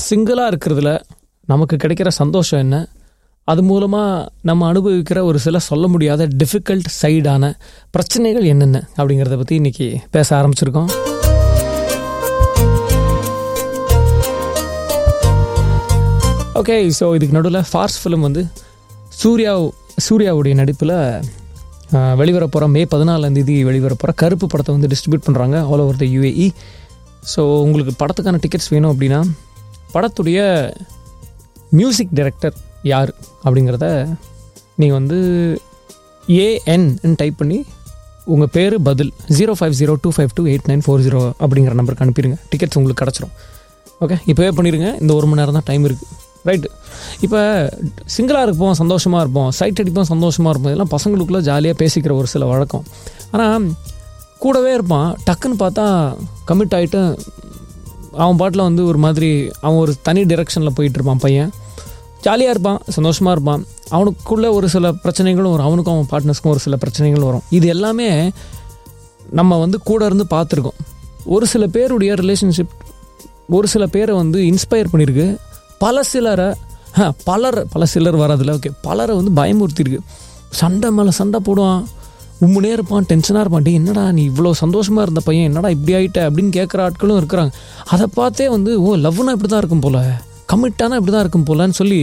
சிங்கிளாக இருக்கிறதுல நமக்கு கிடைக்கிற சந்தோஷம் என்ன, அது மூலமாக நம்ம அனுபவிக்கிற ஒரு சில சொல்ல முடியாத டிஃபிகல்ட் சைடான பிரச்சனைகள் என்னென்ன அப்படிங்கிறத பற்றி இன்றைக்கி பேச ஆரம்பிச்சிருக்கோம். ஓகே, ஸோ இதுக்கு நடுவில் ஃபார்ஸ் ஃபிலிம் வந்து சூர்யாவுடைய நடிப்பில் வெளிவரப்போகிற மே 14 வெளிவரப்போகிற கருப்பு படத்தை வந்து டிஸ்ட்ரிபியூட் பண்ணுறாங்க all over the UAE. So உங்களுக்கு படத்துக்கான டிக்கெட்ஸ் வேணும் அப்படின்னா படத்துடைய மியூசிக் டைரக்டர் யார் அப்படிங்கிறத நீங்கள் வந்து AN டைப் பண்ணி உங்கள் பேர் பதில் 0502528940 அப்படிங்கிற நம்பருக்கு அனுப்பிடுங்க. டிக்கெட்ஸ் உங்களுக்கு கிடச்சிரும். ஓகே, இப்போவே பண்ணிடுங்க. இந்த 1 மணி நேரம் தான் டைம் இருக்குது. ரைட்டு. இப்போ சிங்கிளாக இருப்போம், சந்தோஷமாக இருப்போம், சைட் அடிப்போம், சந்தோஷமாக இருப்போம். இதெல்லாம் பசங்களுக்குள்ளே ஜாலியாக பேசிக்கிற ஒரு சில வழக்கம். ஆனால் கூடவே இருப்பான், டக்குன்னு பார்த்தா கமிட் ஆகிட்டு அவன் பாட்டில் வந்து ஒரு மாதிரி அவன் ஒரு தனி டிரெக்ஷனில் போயிட்டுருப்பான். பையன் ஜாலியாக இருப்பான், சந்தோஷமாக இருப்பான். அவனுக்குள்ளே ஒரு சில பிரச்சனைகளும் வரும், அவனுக்கும் அவன் பார்ட்னர்ஸ்க்கும் ஒரு சில பிரச்சனைகளும் வரும். இது எல்லாமே நம்ம வந்து கூட இருந்து பார்த்துருக்கோம். ஒரு சில பேருடைய ரிலேஷன்ஷிப் ஒரு சில பேரை வந்து இன்ஸ்பயர் பண்ணியிருக்கு. பல சிலர் வரதில்ல. ஓகே, பலரை வந்து பயமுறுத்திருக்கு. சண்டை மேலே சண்டை போடுவான், உம்முனே இருப்பான், டென்ஷனாக இருப்பான். என்னடா நீ இவ்வளோ சந்தோஷமாக இருந்த பையன் என்னடா இப்படி ஆகிட்ட அப்படின்னு கேட்குற ஆட்களும் இருக்கிறாங்க. அதை பார்த்தே வந்து லவ்னா இப்படி தான் இருக்கும் போல், கமிட்டானா இப்படி தான் இருக்கும் போலன்னு சொல்லி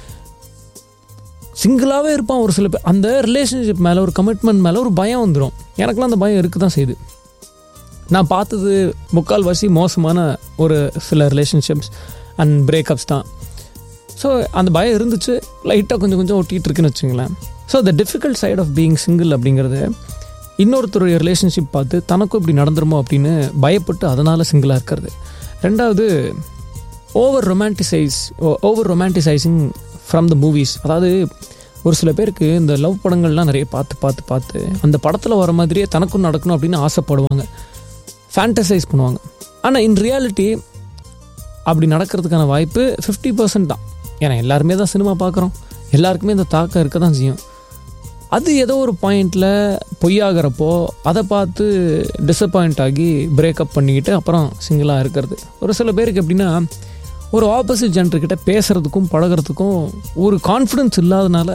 சிங்கிளாகவே இருப்பான். ஒரு சில பேர் அந்த ரிலேஷன்ஷிப் மேலே ஒரு கமிட்மெண்ட் மேலே ஒரு பயம் வந்துடும். எனக்குலாம் அந்த பயம் இருக்க தான் செய்யுது. நான் பார்த்தது முக்கால்வாசி மோசமான ஒரு சில ரிலேஷன்ஷிப்ஸ் அண்ட் பிரேக்கப்ஸ் தான். ஸோ அந்த பயம் இருந்துச்சு, லைட்டாக கொஞ்சம் ஒட்டிகிட்டு இருக்குன்னு வச்சுங்களேன். So the difficult side of being single அப்படிங்கிறது இன்னொருத்தருடைய ரிலேஷன்ஷிப் பார்த்து தனக்கும் இப்படி நடந்துருமோ அப்படின்னு பயப்பட்டு அதனால் சிங்கிளாக இருக்கிறது. ரெண்டாவது, over romanticising from the movies. அதாவது ஒரு சில பேருக்கு இந்த லவ் படங்கள்லாம் நிறைய பார்த்து அந்த படத்தில் வர மாதிரியே தனக்கும் நடக்கணும் அப்படின்னு ஆசைப்படுவாங்க, ஃபேண்டசைஸ் பண்ணுவாங்க. ஆனால் இன் ரியாலிட்டி அப்படி நடக்கிறதுக்கான வாய்ப்பு 50% தான். ஏன்னா எல்லாருமே தான் சினிமா பார்க்குறோம், எல்லாருக்குமே இந்த தாக்கம் இருக்க தான் செய்யும். அது ஏதோ ஒரு பாயிண்டில் பொய்யாகிறப்போ அதை பார்த்து டிசப்பாயிண்ட் ஆகி பிரேக்கப் பண்ணிக்கிட்டு அப்புறம் சிங்கிளாக இருக்கிறது. ஒரு சில பேருக்கு எப்படின்னா ஒரு ஆப்போசிட் ஜெண்டர்கிட்ட பேசுகிறதுக்கும் பழகிறதுக்கும் ஒரு கான்ஃபிடென்ஸ் இல்லாதனால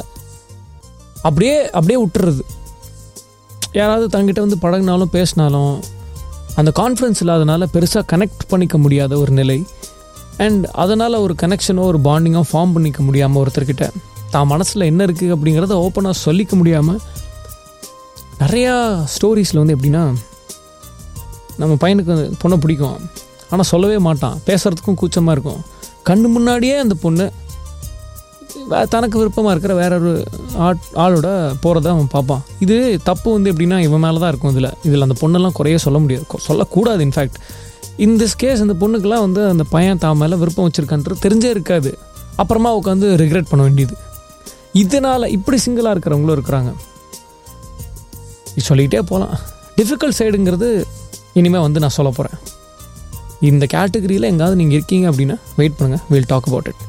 அப்படியே விட்டுறது. யாராவது தங்கிட்ட வந்து பழகினாலும் பேசினாலும் அந்த கான்ஃபிடென்ஸ் இல்லாதனால பெருசாக கனெக்ட் பண்ணிக்க முடியாத ஒரு நிலை. அண்ட் அதனால் ஒரு கனெக்ஷனோ ஒரு பாண்டிங்கோ ஃபார்ம் பண்ணிக்க முடியாமல், ஒருத்தர்கிட்ட தான் மனசில் என்ன இருக்குது அப்படிங்கிறத ஓப்பனாக சொல்லிக்க முடியாமல் நிறையா ஸ்டோரிஸில் வந்து எப்படின்னா நம்ம பையனுக்கு பொண்ணை பிடிக்கும், ஆனால் சொல்லவே மாட்டான், பேசுகிறதுக்கும் கூச்சமாக இருக்கும். கண்ணு முன்னாடியே அந்த பொண்ணு தனக்கு விருப்பமாக இருக்கிற வேற ஒரு ஆளோட போகிறத அவன் பார்ப்பான். இது தப்பு வந்து எப்படின்னா இவன் மேலே தான் இருக்கும். இதில் அந்த பொண்ணெல்லாம் குறைய சொல்ல முடியாது, சொல்லக்கூடாது. இன்ஃபேக்ட் இந்த கேஸ் அந்த பொண்ணுக்கெல்லாம் வந்து அந்த பையன் தான் மேலே விருப்பம் வச்சுருக்கான்றது தெரிஞ்சே இருக்காது. அப்புறமா உட்காந்து ரிக்ரெட் பண்ண வேண்டியது. இதனால் இப்படி சிங்கிளாக இருக்கிறவங்களும் இருக்கிறாங்க. சொல்லிக்கிட்டே போகலாம். டிஃபிகல்ட் சைடுங்கிறது இனிமேல் வந்து நான் சொல்ல போகிறேன். இந்த கேட்டகரியில் எங்காவது நீங்கள் இருக்கீங்க அப்படின்னா வெயிட் பண்ணுங்கள், we'll talk about it.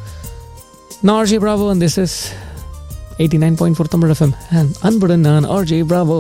நான் RJ Bravo and this is 89.4 Tamil FM and அன்புடன் நான் RJ Bravo.